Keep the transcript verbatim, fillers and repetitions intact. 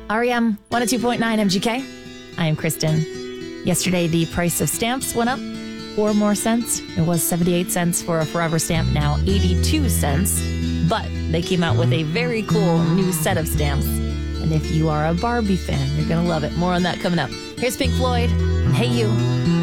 R E M one oh two point nine M G K. I am Kristen. Yesterday, the price of stamps went up four more cents. It was seventy-eight cents for a forever stamp, now eighty-two cents. But they came out with a very cool new set of stamps. And if you are a Barbie fan, you're going to love it. More on that coming up. Here's Pink Floyd and Hey You.